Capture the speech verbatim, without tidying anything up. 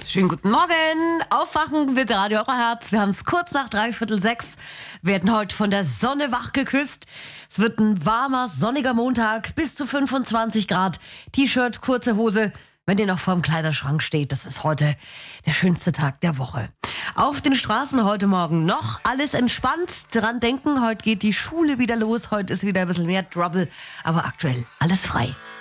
Schönen guten Morgen. Aufwachen mit Radio Euroherz. Wir haben es kurz nach dreiviertel sechs. Wir werden heute von der Sonne wach geküsst. Es wird ein warmer, sonniger Montag, bis zu fünfundzwanzig Grad. T-Shirt, kurze Hose, wenn ihr noch vorm Kleiderschrank steht. Das ist heute der schönste Tag der Woche. Auf den Straßen heute Morgen noch alles entspannt. Dran denken, heute geht die Schule wieder los. Heute ist wieder ein bisschen mehr Trouble, aber aktuell alles frei.